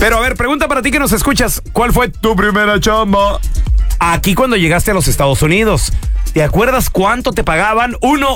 Pero a ver, pregunta para ti que nos escuchas. ¿Cuál fue tu primera chamba? Aquí cuando llegaste a los Estados Unidos. ¿Te acuerdas cuánto te pagaban?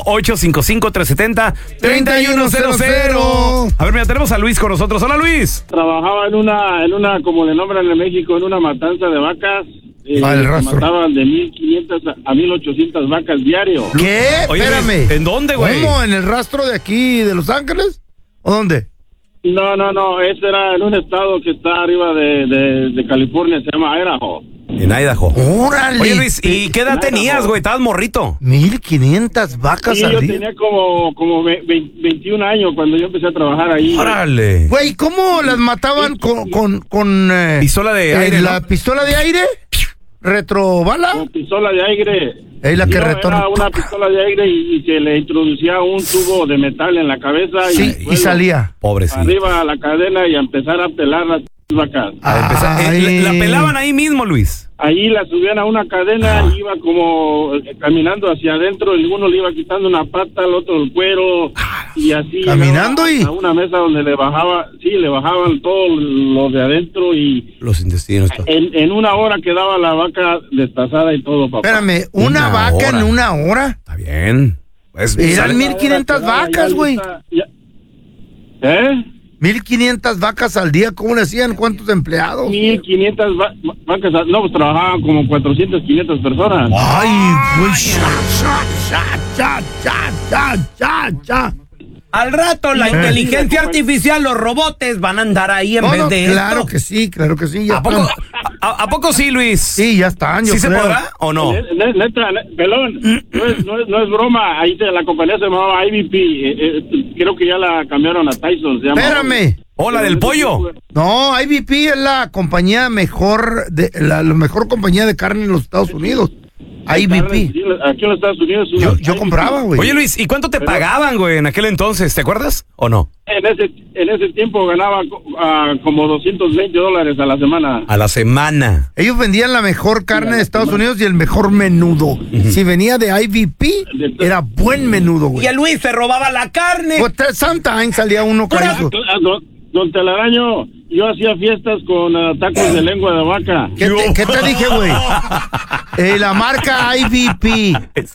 1-855-370-3100. A ver, mira, tenemos a Luis con nosotros. Hola, Luis. Trabajaba en una, como le nombran en México, en una matanza de vacas. El rastro. Mataban de 1,500 a 1,800 vacas diario. ¿Qué? Oye, Espérame. Luis, ¿en dónde, güey? ¿Cómo? ¿En el rastro de aquí, de Los Ángeles? ¿O dónde? No, ese era en un estado que está arriba de California, se llama Idaho. En Idaho. ¡Órale! Oye, Luis, ¿y qué edad tenías, güey? Estabas morrito. 1,500 vacas Sí, al yo día. tenía como 21 años cuando yo empecé a trabajar ahí. órale. Güey, ¿cómo las mataban con Pistola de aire, la ¿no? pistola de aire? ¿Retrobala? Con pistola de aire. Es la que No, retorna. era una pistola de aire y se le introducía un tubo de metal en la cabeza. Sí, y salía. Pobrecito. Arriba a la cadena y a empezar a pelar las vacas. Ay. La pelaban ahí mismo, Luis. Ahí la subían a una cadena y iba como caminando hacia adentro, y uno le iba quitando una pata, al otro el cuero, y así. Caminando y... a una mesa donde le bajaban todo lo de adentro, y Los intestinos. Todo. en una hora quedaba la vaca destazada y todo, papá. Espérame, ¿una vaca hora. en una hora? Está bien. Pues, Eran sale- 1,500 vacas, güey. ¿Eh? 1,500 vacas al día, ¿cómo le hacían? ¿Cuántos empleados? 1,500 vacas, no, pues trabajaban como 400, 500 personas. Ay, güey. Ya. Al rato la inteligencia artificial, los robotes van a andar ahí en No, vez no, de claro esto. que sí, ya ¿A poco, están. ¿A poco sí, Luis? Sí, ya están, yo ¿Sí se creo. podrá o no? Neta, pelón, no es broma. Ahí la compañía se llamaba IBP. Creo que ya la cambiaron a Tyson. Se llama. Espérame. Hola, del pollo. No, IBP es la compañía mejor, la mejor compañía de carne en los Estados Unidos. IBP. Sí, aquí en los Estados Unidos. Yo compraba, güey. Oye, Luis, ¿y cuánto te pagaban, güey, en aquel entonces? ¿Te acuerdas o no? En ese tiempo ganaba como $220 a la semana. A la semana. Ellos vendían la mejor carne de Estados Unidos y el mejor menudo. Si venía de IBP, era buen menudo, Y güey. el Luis se robaba la carne. Pues sometimes salía uno carizo. Don Telaraño, yo hacía fiestas con tacos de lengua de vaca. ¿Qué te dije, güey? La marca IBP.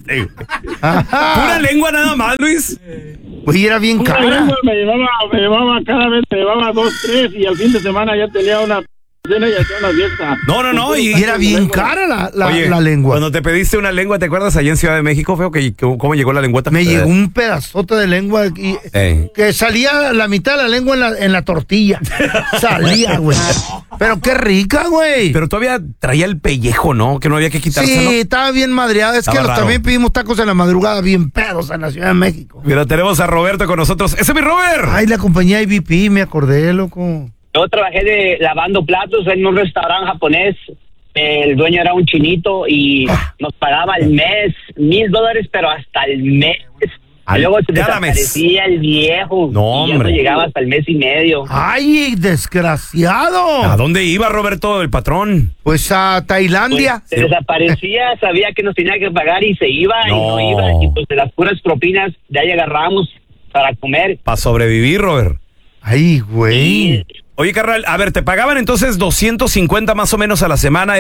Pura lengua nada más, Luis. Güey, era bien Una cara. lengua me llevaba cada vez, me llevaba 2, 3, y al fin de semana ya tenía una cena y hacía una fiesta. No, Y era bien cara Oye, la lengua. Cuando te pediste una lengua, ¿te acuerdas allá en Ciudad de México, feo? ¿Cómo llegó la lengüeta? Me llegó un pedazote de lengua y que salía la mitad de la lengua en la tortilla. Salía, güey. Pero qué rica, güey. Pero todavía traía el pellejo, ¿no? Que no había que quitárselo. Sí, estaba bien madreada. Es Estaba que raro. también pedimos tacos en la madrugada bien pedos en la Ciudad de México. Mira, tenemos a Roberto con nosotros. ¡Ese es mi Robert! Ay, la compañía IBP, me acordé, loco. Yo trabajé lavando platos en un restaurante japonés. El dueño era un chinito y nos pagaba al mes $1,000, pero hasta el mes. Luego se cada mes. desaparecía el viejo. No, y ya no hombre. llegaba hasta el mes y medio. Ay, desgraciado. ¿A dónde iba Roberto, el patrón? Pues a Tailandia. Se desaparecía, sabía que nos tenía que pagar y se iba y no iba. Y pues de las puras propinas de ahí agarrábamos para comer. Para sobrevivir, Robert. Ay, güey. Oye, carnal, a ver, te pagaban entonces 250 más o menos a la semana.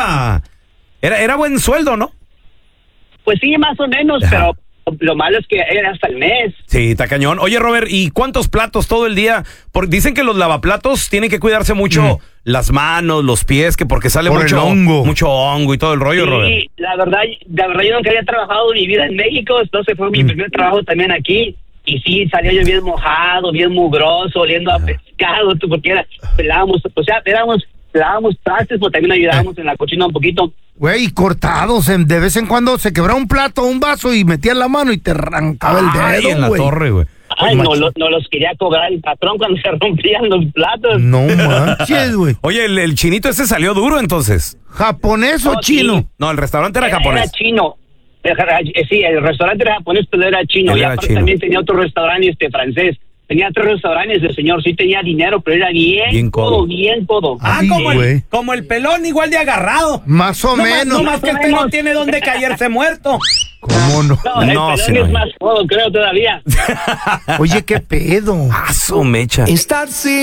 Era buen sueldo, ¿no? Pues sí, más o menos, Ajá. pero lo malo es que era hasta el mes. Sí, está cañón. Oye, Robert, ¿y cuántos platos todo el día? Porque dicen que los lavaplatos tienen que cuidarse mucho las manos, los pies, que porque sale Por el hongo. mucho hongo y todo el rollo, Robert. Sí, la verdad yo nunca había trabajado en mi vida en México, entonces fue mi primer trabajo también aquí. Y sí, salía yo bien mojado, bien mugroso, oliendo a pescado, porque pelábamos trastes, pero también ayudábamos en la cocina un poquito. Güey, cortados. De vez en cuando se quebraba un plato o un vaso y metías la mano y te arrancaba Ay, el dedo, en la güey. torre, güey. Ay, no los quería cobrar el patrón cuando se rompían los platos. No manches, güey. Oye, el chinito ese salió duro entonces. ¿Japonés o No, chino? sí. No, el restaurante era Era japonés. chino. Sí, el restaurante era japonés, pero era chino. Él Y era aparte chino. también tenía otro restaurante francés. Tenía 3 restaurantes, el señor sí tenía dinero, pero era Bien bien codo. codo, bien codo. Ay, güey. Como el pelón, igual de agarrado. Más o menos. No más que este no tiene dónde caerse muerto. ¿Cómo no? No, el No, pelón sí, no. es más codo, creo, todavía. Oye, qué pedo. Ah, su mecha. Estar